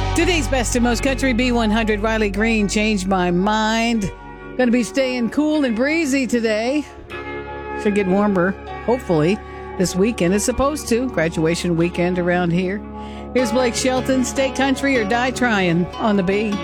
Today's best and most country B100 Riley Green changed my mind. Going to be staying cool and breezy today. Should get warmer, hopefully, this weekend. It's supposed to. Graduation weekend around here. Here's Blake Shelton. Stay country or die trying on the B.